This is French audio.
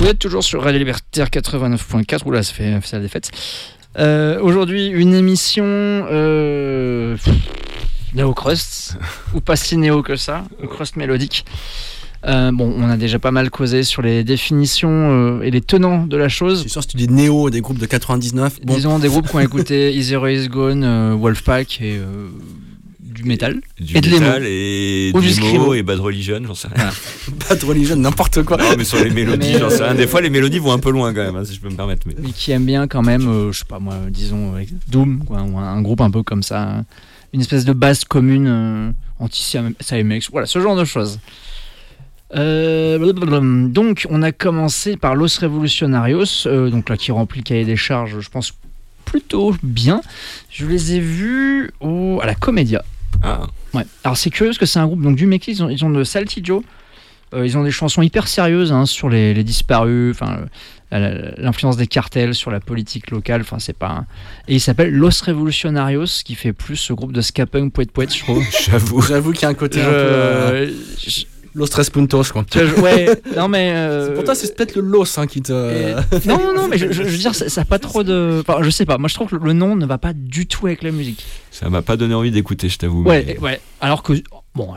Vous êtes toujours sur Radio Libertaire 89.4. Oula, ça fait la défaite. Aujourd'hui, une émission néo-crust, ou pas si néo que ça, ou crust mélodique. On a déjà pas mal causé sur les définitions et les tenants de la chose. Je suis sûr que si tu dis néo des groupes de 99. Bon. Disons des groupes qui ont écouté Easy Rise Gone, Wolfpack et du métal. Du et de l'émo. métal et Ou de du l'émo scrimo. et Bad Religion, j'en sais rien. Pas de religion, n'importe quoi. Non, mais sur les mélodies, Mais, j'en sais rien. Des fois, les mélodies vont un peu loin quand même, hein, si je peux me permettre. Mais... qui aiment bien quand même, je sais pas moi, disons Doom, quoi, ou un groupe un peu comme ça, hein. Une espèce de base commune anti-CMX, voilà, ce genre de choses. Donc on a commencé par Los Revolucionarios, donc là qui remplit le cahier des charges, je pense plutôt bien. Je les ai vus à la Comédia. Ah. Ouais. Alors c'est curieux parce que c'est un groupe donc du Mexique, ils ont de Saltillo. Ils ont des chansons hyper sérieuses hein, sur les disparus, l'influence des cartels sur la politique locale. Enfin, c'est pas. Et il s'appelle Los Revolucionarios, qui fait plus ce groupe de ska punk poète, je trouve. J'avoue qu'il y a un côté un peu. Los Tres Puntos, quoi. Ouais, non mais. Pour toi, c'est peut-être le Los qui te. Non, mais je veux dire, ça n'a pas trop de. Enfin, je sais pas. Moi, je trouve que le nom ne va pas du tout avec la musique. Ça m'a pas donné envie d'écouter, je t'avoue. Ouais. Alors que. Bon,